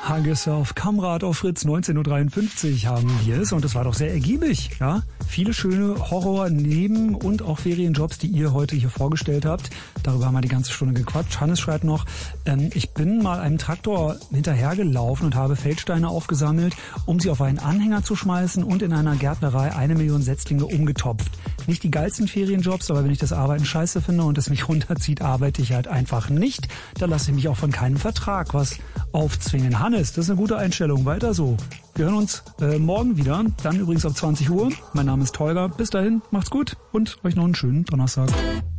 Hug Yourself, Kamerad auf Fritz, 19.53 Uhr haben wir es und es war doch sehr ergiebig, ja. Viele schöne Horror-, Neben- und auch Ferienjobs, die ihr heute hier vorgestellt habt. Darüber haben wir die ganze Stunde gequatscht. Hannes schreibt noch, ich bin mal einem Traktor hinterhergelaufen und habe Feldsteine aufgesammelt, um sie auf einen Anhänger zu schmeißen und in einer Gärtnerei 1 Million Setzlinge umgetopft. Nicht die geilsten Ferienjobs, aber wenn ich das Arbeiten scheiße finde und es mich runterzieht, arbeite ich halt einfach nicht. Da lasse ich mich auch von keinem Vertrag was aufzwingen. Hannes, das ist eine gute Einstellung. Weiter so. Wir hören uns morgen wieder. Dann übrigens ab 20 Uhr. Mein Name ist Tolga. Bis dahin, macht's gut und euch noch einen schönen Donnerstag.